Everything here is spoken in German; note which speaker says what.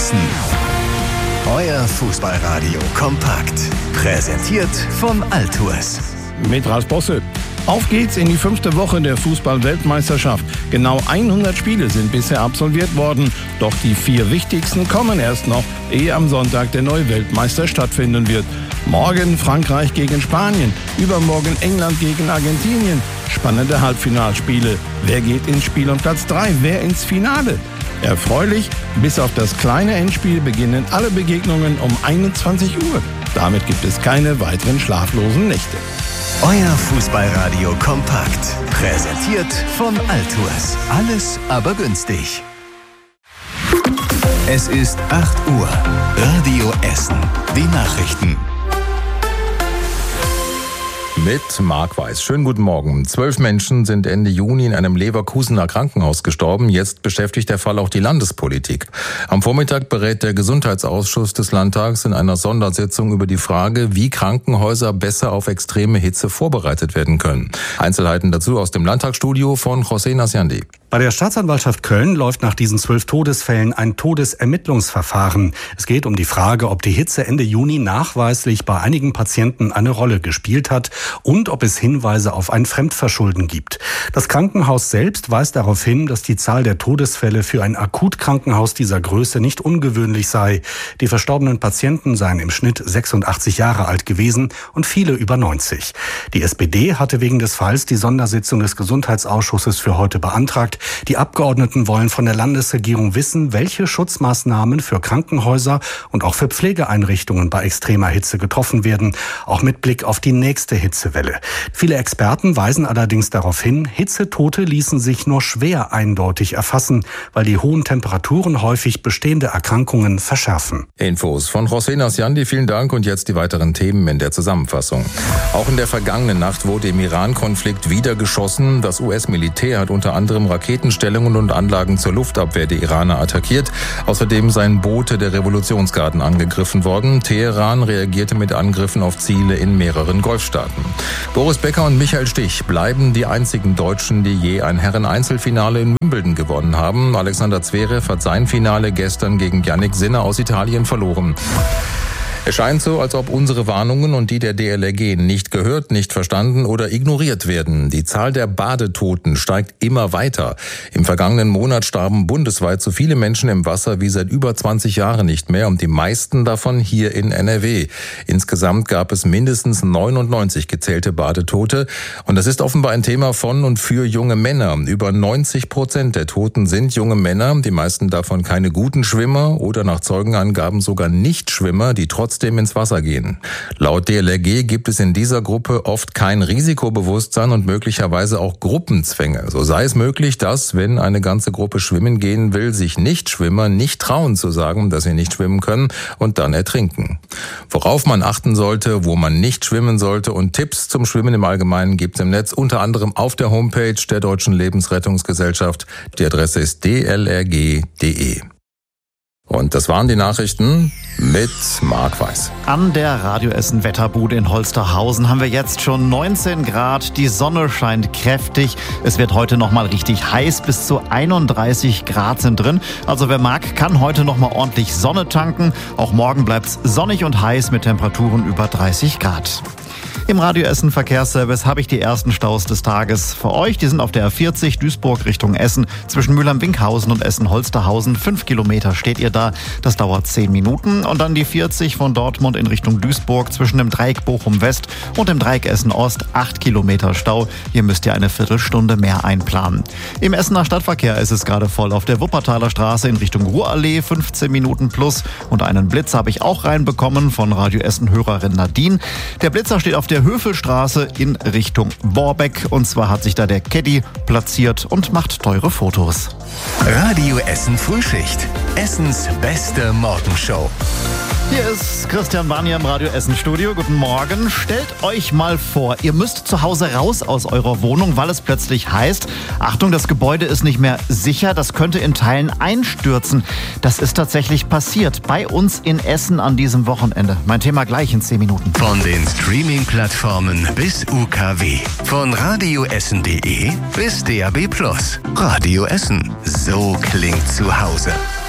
Speaker 1: Essen. Euer Fußballradio kompakt. Präsentiert vom Altours.
Speaker 2: Mit Ralf Bosse. Auf geht's in die 5. Woche der Fußball-Weltmeisterschaft. Genau 100 Spiele sind bisher absolviert worden. Doch die 4 wichtigsten kommen erst noch, ehe am Sonntag der neue Weltmeister stattfinden wird. Morgen Frankreich gegen Spanien, übermorgen England gegen Argentinien. Spannende Halbfinalspiele. Wer geht ins Spiel um Platz 3? Wer ins Finale? Erfreulich, bis auf das kleine Endspiel beginnen alle Begegnungen um 21 Uhr. Damit gibt es keine weiteren schlaflosen Nächte.
Speaker 1: Euer Fußballradio kompakt. Präsentiert vom Altours. Alles aber günstig. Es ist 8 Uhr. Radio Essen. Die Nachrichten.
Speaker 3: Mit Marc Weiß. Schönen guten Morgen. 12 Menschen sind Ende Juni in einem Leverkusener Krankenhaus gestorben. Jetzt beschäftigt der Fall auch die Landespolitik. Am Vormittag berät der Gesundheitsausschuss des Landtags in einer Sondersitzung über die Frage, wie Krankenhäuser besser auf extreme Hitze vorbereitet werden können. Einzelheiten dazu aus dem Landtagsstudio von José Nasciandi.
Speaker 4: Bei der Staatsanwaltschaft Köln läuft nach diesen 12 Todesfällen ein Todesermittlungsverfahren. Es geht um die Frage, ob die Hitze Ende Juni nachweislich bei einigen Patienten eine Rolle gespielt hat und ob es Hinweise auf ein Fremdverschulden gibt. Das Krankenhaus selbst weist darauf hin, dass die Zahl der Todesfälle für ein Akutkrankenhaus dieser Größe nicht ungewöhnlich sei. Die verstorbenen Patienten seien im Schnitt 86 Jahre alt gewesen und viele über 90. Die SPD hatte wegen des Falls die Sondersitzung des Gesundheitsausschusses für heute beantragt. Die Abgeordneten wollen von der Landesregierung wissen, welche Schutzmaßnahmen für Krankenhäuser und auch für Pflegeeinrichtungen bei extremer Hitze getroffen werden, auch mit Blick auf die nächste Hitzewelle. Viele Experten weisen allerdings darauf hin, Hitzetote ließen sich nur schwer eindeutig erfassen, weil die hohen Temperaturen häufig bestehende Erkrankungen verschärfen.
Speaker 3: Infos von José Nasciandi, vielen Dank, und jetzt die weiteren Themen in der Zusammenfassung. Auch in der vergangenen Nacht wurde im Iran-Konflikt wieder geschossen. Das US-Militär hat unter anderem Raketenstellungen und Anlagen zur Luftabwehr der Iraner attackiert. Außerdem seien Boote der Revolutionsgarden angegriffen worden. Teheran reagierte mit Angriffen auf Ziele in mehreren Golfstaaten. Boris Becker und Michael Stich bleiben die einzigen Deutschen, die je ein Herren-Einzelfinale in Wimbledon gewonnen haben. Alexander Zverev hat sein Finale gestern gegen Jannik Sinner aus Italien verloren. Es scheint so, als ob unsere Warnungen und die der DLRG nicht gehört, nicht verstanden oder ignoriert werden. Die Zahl der Badetoten steigt immer weiter. Im vergangenen Monat starben bundesweit so viele Menschen im Wasser wie seit über 20 Jahren nicht mehr, und die meisten davon hier in NRW. Insgesamt gab es mindestens 99 gezählte Badetote, und das ist offenbar ein Thema von und für junge Männer. Über 90% der Toten sind junge Männer, die meisten davon keine guten Schwimmer oder nach Zeugenangaben sogar Nichtschwimmer, die trotzdem ins Wasser gehen. Laut DLRG gibt es in dieser Gruppe oft kein Risikobewusstsein und möglicherweise auch Gruppenzwänge. So sei es möglich, dass, wenn eine ganze Gruppe schwimmen gehen will, sich Nichtschwimmer nicht trauen zu sagen, dass sie nicht schwimmen können und dann ertrinken. Worauf man achten sollte, wo man nicht schwimmen sollte und Tipps zum Schwimmen im Allgemeinen gibt es im Netz, unter anderem auf der Homepage der Deutschen Lebensrettungsgesellschaft. Die Adresse ist dlrg.de. Und das waren die Nachrichten mit Marc Weiß.
Speaker 5: An der Radio Essen Wetterbude in Holsterhausen haben wir jetzt schon 19 Grad. Die Sonne scheint kräftig. Es wird heute nochmal richtig heiß. Bis zu 31 Grad sind drin. Also wer mag, kann heute nochmal ordentlich Sonne tanken. Auch morgen bleibt's sonnig und heiß mit Temperaturen über 30 Grad. Im Radio Essen Verkehrsservice habe ich die ersten Staus des Tages für euch. Die sind auf der A40 Duisburg Richtung Essen. Zwischen Mülheim-Winkhausen und Essen-Holsterhausen. 5 Kilometer steht ihr da. Das dauert 10 Minuten. Und dann die 40 von Dortmund in Richtung Duisburg zwischen dem Dreieck Bochum-West und dem Dreieck Essen-Ost. 8 Kilometer Stau. Hier müsst ihr eine Viertelstunde mehr einplanen. Im Essener Stadtverkehr ist es gerade voll. Auf der Wuppertaler Straße in Richtung Ruhrallee 15 Minuten plus. Und einen Blitz habe ich auch reinbekommen von Radio Essen-Hörerin Nadine. Der Blitzer steht auf der Höfelstraße in Richtung Borbeck. Und zwar hat sich da der Caddy platziert und macht teure Fotos.
Speaker 1: Radio Essen Frühschicht. Essens beste Morgenshow.
Speaker 5: Hier ist Christian Barnier im Radio Essen Studio. Guten Morgen. Stellt euch mal vor, ihr müsst zu Hause raus aus eurer Wohnung, weil es plötzlich heißt, Achtung, das Gebäude ist nicht mehr sicher, das könnte in Teilen einstürzen. Das ist tatsächlich passiert bei uns in Essen an diesem Wochenende. Mein Thema gleich in 10 Minuten.
Speaker 1: Von den Streaming-Plattformen bis UKW. Von radioessen.de bis DAB+. Radio Essen. So klingt zu Hause.